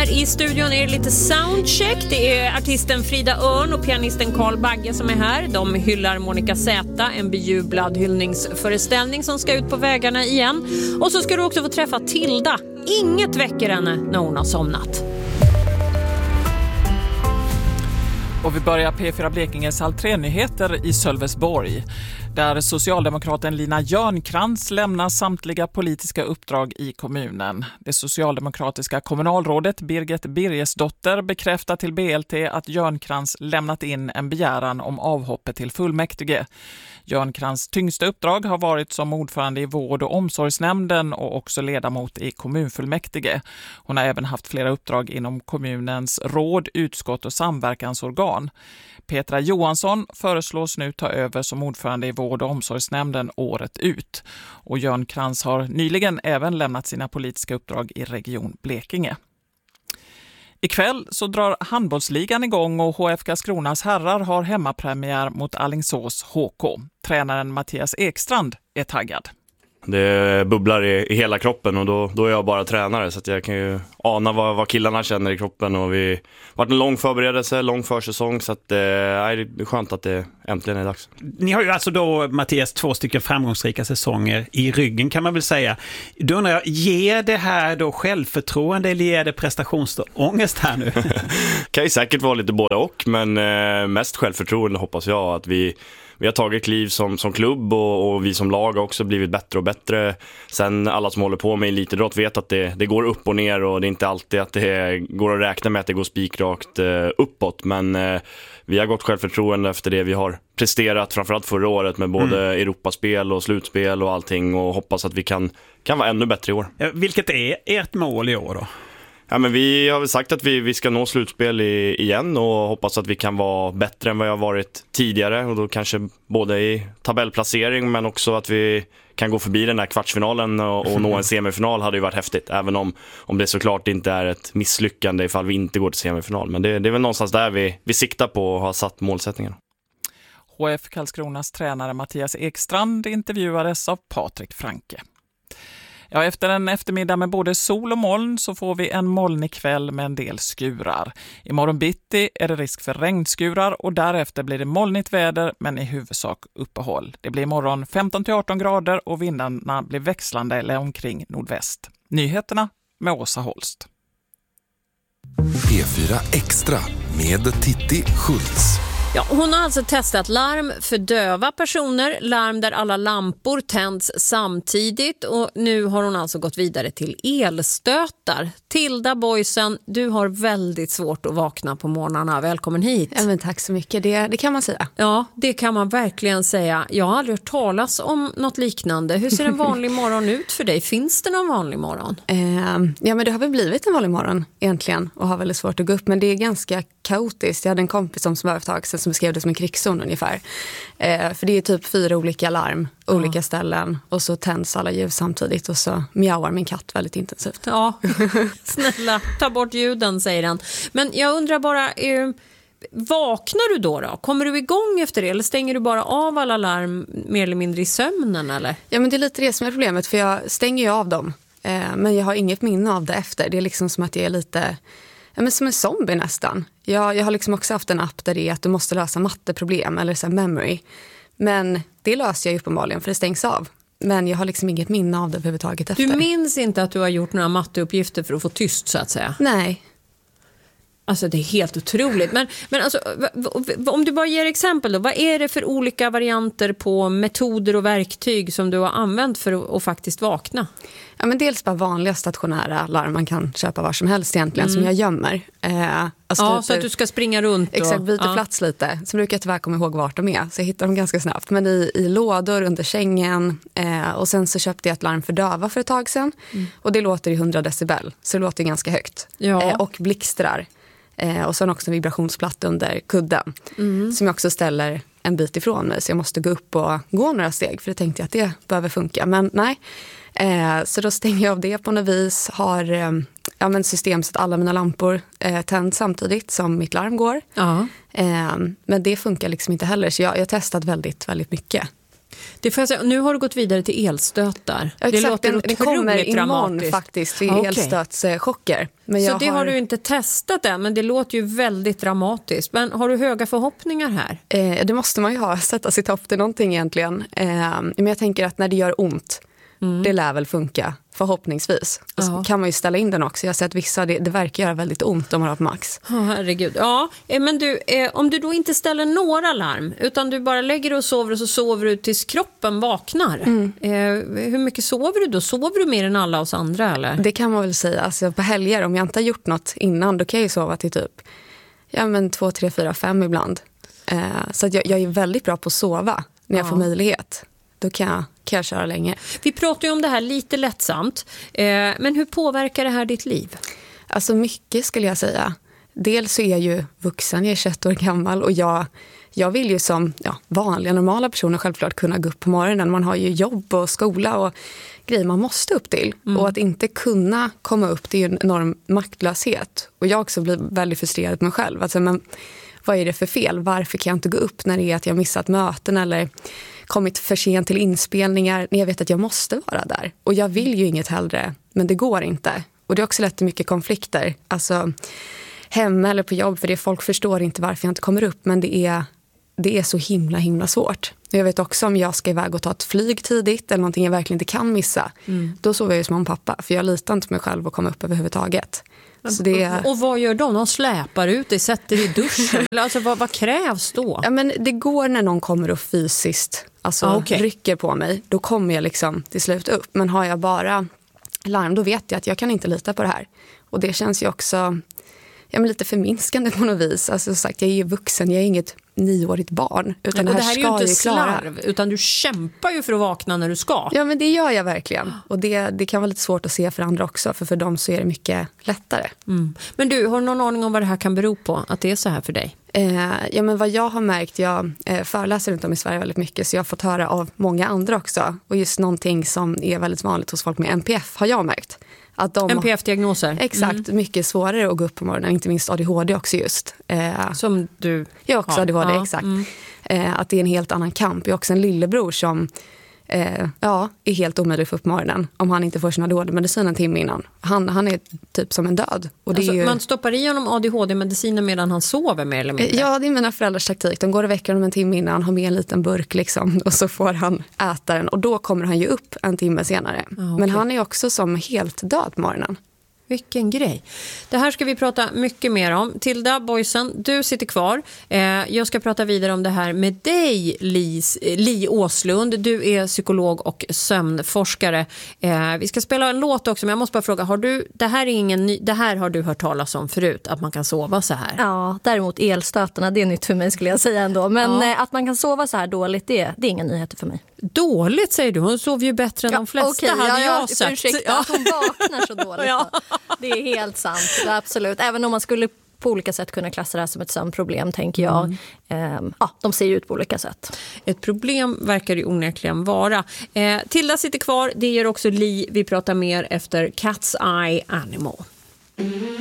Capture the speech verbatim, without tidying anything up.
Här i studion är det lite soundcheck. Det är artisten Frida Örn och pianisten Carl Bagge som är här. De hyllar Monica Z, en bejublad hyllningsföreställning som ska ut på vägarna igen. Och så ska du också få träffa Tilda. Inget väcker henne när hon har somnat. Och vi börjar P fyra Blekinges Halv-tre-nyheter i Sölvesborg, där socialdemokraten Lina Jörnkrans lämnar samtliga politiska uppdrag i kommunen. Det socialdemokratiska kommunalrådet Birgit Birgesdotter bekräftar till B L T att Jörnkrans lämnat in en begäran om avhoppet till fullmäktige. Jörnkrans tyngsta uppdrag har varit som ordförande i vård- och omsorgsnämnden och också ledamot i kommunfullmäktige. Hon har även haft flera uppdrag inom kommunens råd, utskott och samverkansorgan. Petra Johansson föreslås nu ta över som ordförande i vård- och omsorgsnämnden året ut. Och Jörnkrans har nyligen även lämnat sina politiska uppdrag i Region Blekinge. Ikväll så drar handbollsligan igång och H F Karlskronas herrar har hemmapremiär mot Alingsås H K. Tränaren Mattias Ekstrand är taggad. Det bubblar i, i hela kroppen och då, då är jag bara tränare så att jag kan ju ana vad, vad killarna känner i kroppen. Och vi har varit en lång förberedelse, lång försäsong så att, eh, det är skönt att det äntligen är dags. Ni har ju alltså då, Mattias, två stycken framgångsrika säsonger i ryggen kan man väl säga. Då undrar jag, ger det här då självförtroende eller ger det prestationsångest här nu? Kan ju säkert vara lite både och, men eh, mest självförtroende hoppas jag att vi Vi har tagit kliv som, som klubb och, och vi som lag har också blivit bättre och bättre. Sen alla som håller på med elitidrott vet att det, det går upp och ner och det är inte alltid att det går att räkna med att det går spikrakt eh, uppåt. Men eh, vi har gått självförtroende efter det vi har presterat framförallt förra året med både mm. Europaspel och slutspel och allting och hoppas att vi kan, kan vara ännu bättre i år. Vilket är ert mål i år då? Ja, men vi har väl sagt att vi, vi ska nå slutspel i, igen och hoppas att vi kan vara bättre än vad jag har varit tidigare och då kanske både i tabellplacering men också att vi kan gå förbi den här kvartsfinalen och, och nå en semifinal hade ju varit häftigt, även om, om det såklart inte är ett misslyckande ifall vi inte går till semifinal, men det, det är väl någonstans där vi, vi siktar på och har satt målsättningen. H F Karlskronas tränare Mattias Ekstrand intervjuades av Patrik Franke. Ja, efter en eftermiddag med både sol och moln så får vi en molnig kväll med en del skurar. Imorgon bitti är det risk för regnskurar och därefter blir det molnigt väder men i huvudsak uppehåll. Det blir imorgon femton till arton grader och vindarna blir växlande eller omkring nordväst. Nyheterna med Åsa Holst. P fyra Extra med Titti Schultz. Ja, hon har alltså testat larm för döva personer, larm där alla lampor tänds samtidigt och nu har hon alltså gått vidare till elstötar. Tilda Boysen, du har väldigt svårt att vakna på morgnarna. Välkommen hit. Ja, men tack så mycket, det, det kan man säga. Ja, det kan man verkligen säga. Jag har aldrig hört talas om något liknande. Hur ser en vanlig morgon ut för dig? Finns det någon vanlig morgon? Eh, ja, men det har väl blivit en vanlig morgon egentligen och har väldigt svårt att gå upp, men det är ganska kaotiskt. Jag hade en kompis som var ett tag sedan som beskrev det som en krigszon ungefär. Eh, för det är typ fyra olika larm, ja. olika ställen och så tänds alla ljus samtidigt och så mjauar min katt väldigt intensivt. Ja, snälla, ta bort ljuden, säger den. Men jag undrar bara, eh, vaknar du då då? Kommer du igång efter det eller stänger du bara av alla larm mer eller mindre i sömnen eller? Ja, men det är lite det som är problemet för jag stänger ju av dem. Eh, men jag har inget minne av det efter. Det är liksom som att jag är lite... Ja, men som en zombie nästan. Jag, jag har liksom också haft en app där det är att du måste lösa matteproblem eller så här memory. Men det löser jag ju uppenbarligen för det stängs av. Men jag har liksom inget minne av det överhuvudtaget efter. Du minns inte att du har gjort några matteuppgifter för att få tyst så att säga? Nej. Alltså det är helt otroligt. Men, men alltså, om du bara ger exempel då. Vad är det för olika varianter på metoder och verktyg som du har använt för att, att faktiskt vakna? Ja, men dels bara vanliga stationära larm man kan köpa var som helst egentligen mm. som jag gömmer. Eh, alltså ja, typ, så att du ska springa runt. Och, exakt, byta ja. plats lite. Så brukar jag tyvärr komma ihåg vart de är. Så jag hittar dem ganska snabbt. Men i, i lådor under sängen. Eh, och sen så köpte jag ett larm för döva för ett tag sedan. Mm. Och det låter i hundra decibel. Så det låter ganska högt. Ja. Eh, och blixtrar. Eh, och sen också en vibrationsplatta under kudden. Mm. Som jag också ställer en bit ifrån mig. Så jag måste gå upp och gå några steg. För det tänkte jag att det behöver funka. Men nej. Eh, så då stänger jag av det på något vis. Har eh, ja, men system så att alla mina lampor eh, tänds samtidigt som mitt larm går. Ja. Eh, men det funkar liksom inte heller. Så jag, jag har testat väldigt, väldigt mycket. Det får jag säga, nu har du gått vidare till elstötar. Ja, det exakt, låter den, den kommer imorgon faktiskt till okay. elstötschocker. Men så jag det har... har du inte testat än, men det låter ju väldigt dramatiskt. Men har du höga förhoppningar här? Eh, det måste man ju ha, sätta sitt hopp till någonting egentligen. Eh, men jag tänker att när det gör ont, mm. det lär väl funka. Förhoppningsvis. Och så kan man ju ställa in den också. Jag har sett vissa, det, det verkar göra väldigt ont om man har på max. Oh, herregud. Ja, men du, eh, om du då inte ställer några larm utan du bara lägger dig och sover och så sover du tills kroppen vaknar. Mm. Eh, hur mycket sover du då? Sover du mer än alla oss andra eller? Det kan man väl säga. Alltså, på helger, om jag inte har gjort något innan, då kan jag ju sova till typ ja, men två, tre, fyra, fem ibland. Eh, så att jag, jag är väldigt bra på att sova när jag ja. får möjlighet. Då kan jag, kan jag köra länge. Vi pratar ju om det här lite lättsamt. Eh, men hur påverkar det här ditt liv? Alltså mycket skulle jag säga. Dels så är jag ju vuxen, jag är tjugoett år gammal. Och jag, jag vill ju som ja, vanliga, normala personer självklart kunna gå upp på morgonen. Man har ju jobb och skola och grejer man måste upp till. Mm. Och att inte kunna komma upp, det är ju en enorm maktlöshet. Och jag också blir väldigt frustrerad på mig själv. Alltså, men vad är det för fel? Varför kan jag inte gå upp när det är att jag missat möten eller kommit för sent till inspelningar när jag vet att jag måste vara där. Och jag vill ju inget hellre, men det går inte. Och det är också lätt till mycket konflikter. Alltså hemma eller på jobb, för det folk förstår inte varför jag inte kommer upp. Men det är, det är så himla, himla svårt. Jag vet också om jag ska iväg och ta ett flyg tidigt eller någonting jag verkligen inte kan missa. Mm. Då sover jag ju som en pappa, för jag litar inte på mig själv att komma upp överhuvudtaget. Så det är... Och vad gör de? De släpar ut dig, sätter i duschen. Alltså, vad, vad krävs då? Ja, men det går när någon kommer och fysiskt alltså, ah, okay. rycker på mig. Då kommer jag liksom till slut upp. Men har jag bara larm, då vet jag att jag kan inte lita på det här. Och det känns ju också ja, men lite förminskande på något vis. Alltså, som sagt, jag är ju vuxen, jag är inget nioårigt barn. Utan och det här, här det här är ju inte klara. slarv, utan du kämpar ju för att vakna när du ska. Ja, men det gör jag verkligen. Och det, det kan vara lite svårt att se för andra också, för för dem så är det mycket lättare. Mm. Men du, har du någon aning om vad det här kan bero på, att det är så här för dig? Eh, ja, men vad jag har märkt, jag eh, föreläser runt om i Sverige väldigt mycket, så jag har fått höra av många andra också. Och just någonting som är väldigt vanligt hos folk med N P F har jag märkt. Att de, N P F-diagnoser? Exakt, mm. mycket svårare att gå upp på morgonen, inte minst A D H D också just. Eh, som du Jag också har. A D H D, ja. exakt. Mm. Eh, att det är en helt annan kamp. Jag har också en lillebror som eh, ja, är helt omöjlig för upp på morgonen om han inte får sin A D H D-medicin en timme innan. Han, han är typ som en död. Och det alltså, är ju... Man stoppar i honom A D H D-medicinen medan han sover mer eller mindre? Ja, det är mina föräldrars taktik. De går och väcker honom en timme innan, har med en liten burk liksom, och så får han äta den. Och då kommer han ju upp en timme senare. Ah, okay. Men han är också som helt död på morgonen. Vilken grej. Det här ska vi prata mycket mer om. Tilda Boysen, du sitter kvar. Eh, jag ska prata vidare om det här med dig, Lis, Li Åslund. Du är psykolog och sömnforskare. Eh, vi ska spela en låt också, men jag måste bara fråga, har du, det, här är ingen ny, det här har du hört talas om förut, att man kan sova så här? Ja, däremot elstötarna, det är nytt för mig skulle jag säga ändå. Men ja. eh, att man kan sova så här dåligt, det, det är inga nyheter för mig. Dåligt säger du, hon sover ju bättre än ja, de flesta, okay, hade ja, jag jag sagt. Ursäkta, ja. Att hon vaknar så dåligt. Ja. Det är helt sant, absolut. Även om man skulle på olika sätt kunna klassa det här som ett sömnproblem, tänker jag. Mm. Ehm, ja, de ser ju ut på olika sätt. Ett problem verkar det onekligen vara. Eh, Tilda sitter kvar, det gör också Li. Vi pratar mer efter Cat's Eye Animal.